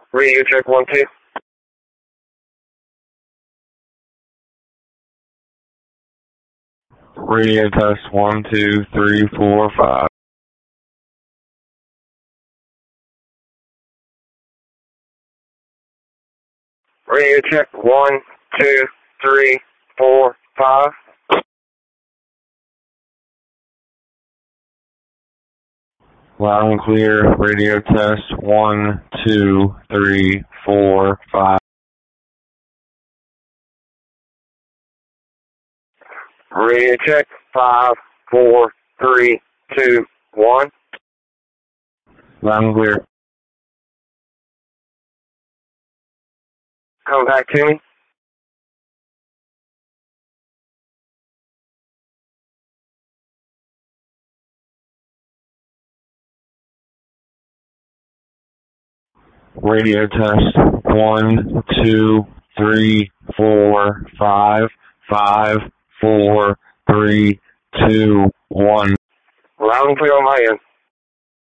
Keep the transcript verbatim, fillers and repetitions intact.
Radio check one, two. Radio test one, two, three, four, five. Radio check one, two, three, four, five. Loud and clear. Radio test one, two, three, four, five. Radio check five, four, three, two, one. Loud and clear. Come back to me. Radio test one, two, three, four, five, five, four, three, two, one. Loud and clear on my end.